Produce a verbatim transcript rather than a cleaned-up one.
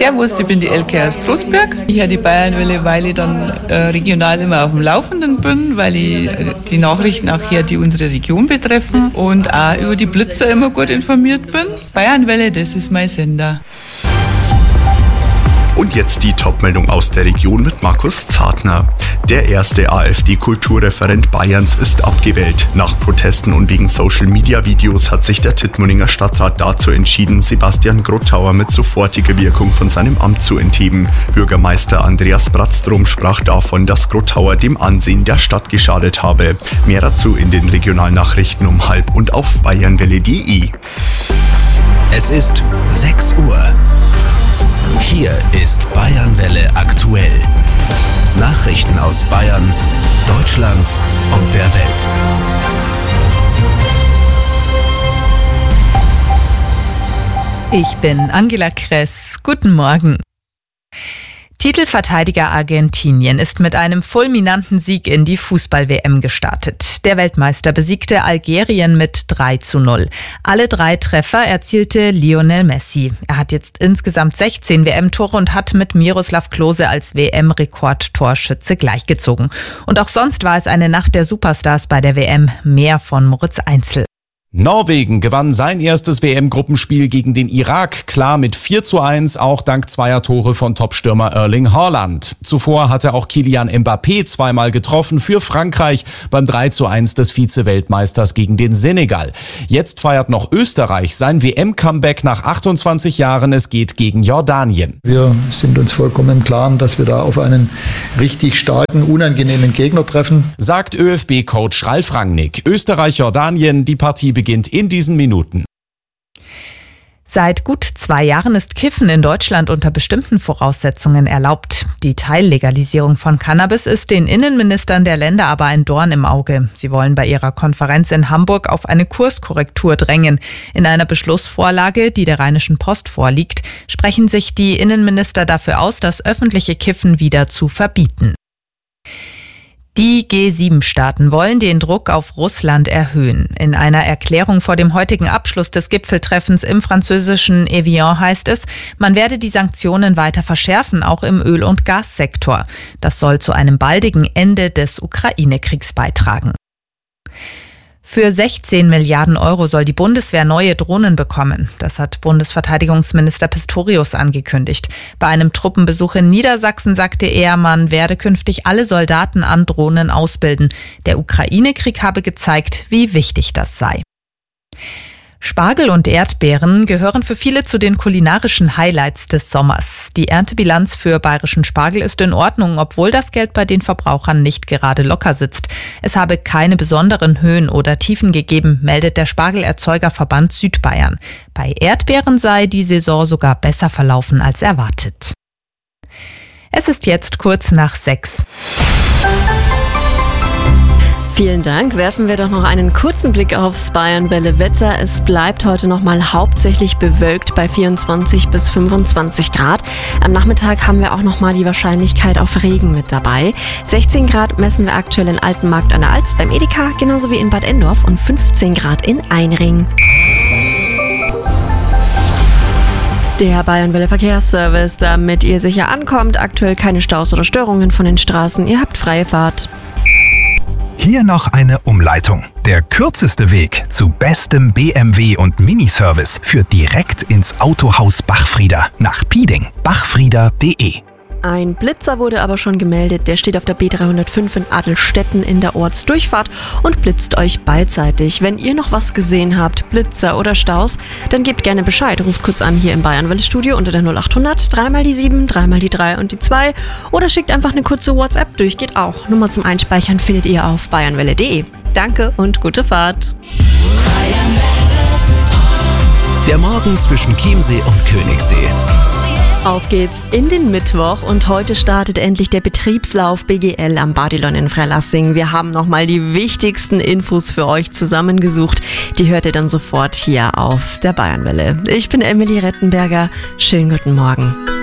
Servus, ich bin die Elke aus Trostberg. Ich höre die Bayernwelle, weil ich dann äh, regional immer auf dem Laufenden bin, weil ich äh, die Nachrichten auch hier, die unsere Region betreffen und auch über die Blitzer immer gut informiert bin. Bayernwelle, das ist mein Sender. Und jetzt die Top-Meldung aus der Region mit Markus Zartner. Der erste AfD-Kulturreferent Bayerns ist abgewählt. Nach Protesten und wegen Social-Media-Videos hat sich der Tittmoninger Stadtrat dazu entschieden, Sebastian Grottauer mit sofortiger Wirkung von seinem Amt zu entheben. Bürgermeister Andreas Bratztrom sprach davon, dass Grottauer dem Ansehen der Stadt geschadet habe. Mehr dazu in den Regionalnachrichten um halb und auf bayernwelle punkt de. Es ist sechs Uhr. Hier ist Bayernwelle aktuell. Nachrichten aus Bayern, Deutschland und der Welt. Ich bin Angela Kress. Guten Morgen. Titelverteidiger Argentinien ist mit einem fulminanten Sieg in die Fußball-W M gestartet. Der Weltmeister besiegte Algerien mit drei zu null. Alle drei Treffer erzielte Lionel Messi. Er hat jetzt insgesamt sechzehn W M-Tore und hat mit Miroslav Klose als W M-Rekordtorschütze gleichgezogen. Und auch sonst war es eine Nacht der Superstars bei der W M. Mehr von Moritz Einzel. Norwegen gewann sein erstes W M-Gruppenspiel gegen den Irak, klar mit vier zu eins, auch dank zweier Tore von Topstürmer Erling Haaland. Zuvor hatte auch Kylian Mbappé zweimal getroffen für Frankreich beim drei zu eins des Vize-Weltmeisters gegen den Senegal. Jetzt feiert noch Österreich sein W M-Comeback nach achtundzwanzig Jahren. Es geht gegen Jordanien. Wir sind uns vollkommen im Klaren, dass wir da auf einen richtig starken, unangenehmen Gegner treffen, sagt ÖFB-Coach Ralf Rangnick. Österreich-Jordanien, die Partie beginnt in diesen Minuten. Seit gut zwei Jahren ist Kiffen in Deutschland unter bestimmten Voraussetzungen erlaubt. Die Teillegalisierung von Cannabis ist den Innenministern der Länder aber ein Dorn im Auge. Sie wollen bei ihrer Konferenz in Hamburg auf eine Kurskorrektur drängen. In einer Beschlussvorlage, die der Rheinischen Post vorliegt, sprechen sich die Innenminister dafür aus, das öffentliche Kiffen wieder zu verbieten. Die G sieben Staaten wollen den Druck auf Russland erhöhen. In einer Erklärung vor dem heutigen Abschluss des Gipfeltreffens im französischen Evian heißt es, man werde die Sanktionen weiter verschärfen, auch im Öl- und Gassektor. Das soll zu einem baldigen Ende des Ukraine-Kriegs beitragen. Für sechzehn Milliarden Euro soll die Bundeswehr neue Drohnen bekommen. Das hat Bundesverteidigungsminister Pistorius angekündigt. Bei einem Truppenbesuch in Niedersachsen sagte er, man werde künftig alle Soldaten an Drohnen ausbilden. Der Ukraine-Krieg habe gezeigt, wie wichtig das sei. Spargel und Erdbeeren gehören für viele zu den kulinarischen Highlights des Sommers. Die Erntebilanz für bayerischen Spargel ist in Ordnung, obwohl das Geld bei den Verbrauchern nicht gerade locker sitzt. Es habe keine besonderen Höhen oder Tiefen gegeben, meldet der Spargelerzeugerverband Südbayern. Bei Erdbeeren sei die Saison sogar besser verlaufen als erwartet. Es ist jetzt kurz nach sechs. Vielen Dank. Werfen wir doch noch einen kurzen Blick aufs Bayernwelle-Wetter. Es bleibt heute noch mal hauptsächlich bewölkt bei vierundzwanzig bis fünfundzwanzig Grad. Am Nachmittag haben wir auch noch mal die Wahrscheinlichkeit auf Regen mit dabei. sechzehn Grad messen wir aktuell in Altenmarkt an der Alz beim Edeka, genauso wie in Bad Endorf und fünfzehn Grad in Einring. Der Bayernwelle Verkehrsservice, damit ihr sicher ankommt. Aktuell keine Staus oder Störungen von den Straßen. Ihr habt freie Fahrt. Hier noch eine Umleitung. Der kürzeste Weg zu bestem B M W und Miniservice führt direkt ins Autohaus Bachfrieder nach Pieding. bachfrieder punkt de. Ein Blitzer wurde aber schon gemeldet. Der steht auf der B dreihundertfünf in Adelstetten in der Ortsdurchfahrt und blitzt euch beidseitig. Wenn ihr noch was gesehen habt, Blitzer oder Staus, dann gebt gerne Bescheid. Ruft kurz an hier im Bayernwelle-Studio unter der null acht hundert, dreimal die sieben, dreimal die drei und die zwei oder schickt einfach eine kurze WhatsApp durch. Geht auch. Nummer zum Einspeichern findet ihr auf bayernwelle punkt de. Danke und gute Fahrt. Der Morgen zwischen Chiemsee und Königssee. Auf geht's in den Mittwoch und heute startet endlich der Betriebslauf B G L am Badilon in Freilassing. Wir haben nochmal die wichtigsten Infos für euch zusammengesucht. Die hört ihr dann sofort hier auf der Bayernwelle. Ich bin Emily Rettenberger. Schönen guten Morgen.